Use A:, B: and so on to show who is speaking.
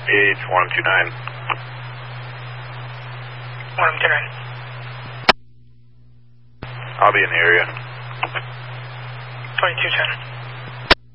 A: It's 129.
B: 129.
A: I'll be in the area.
B: 2210.